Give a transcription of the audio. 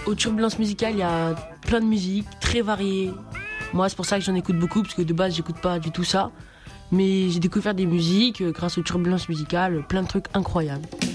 Aux turbulences musicales, il y a plein de musiques très variées. Moi, c'est pour ça que j'en écoute beaucoup, parce que de base, j'écoute pas du tout ça. Mais j'ai découvert des musiques grâce aux turbulences musicales, plein de trucs incroyables.